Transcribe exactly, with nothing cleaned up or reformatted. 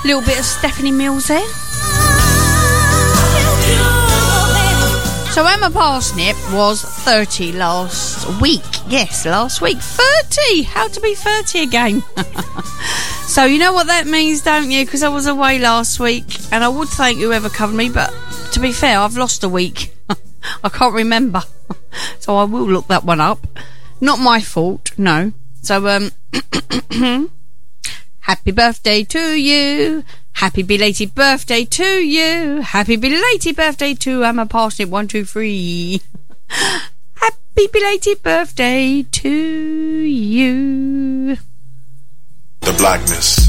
Little bit of Stephanie Mills there. So Emma Parsnip was thirty last week. Yes, last week. thirty! How to be thirty again. So you know what that means, don't you? Because I was away last week, and I would thank whoever covered me, but to be fair, I've lost a week. I can't remember. So I will look that one up. Not my fault, no. So, um... happy birthday to you. Happy belated birthday to you. Happy belated birthday to Emma Parsnip one two three. Happy belated birthday to you. The blackness.